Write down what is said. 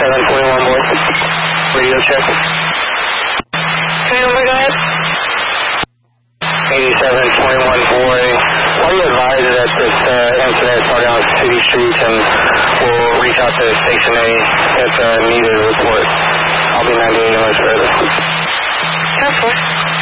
8721 boy. Radio check. 21 boy, go ahead. 8721 boy. Why do you advise that this incident started on City Street, and we'll reach out to Station A if needed a report. I'll be 98 minutes further. 10-4.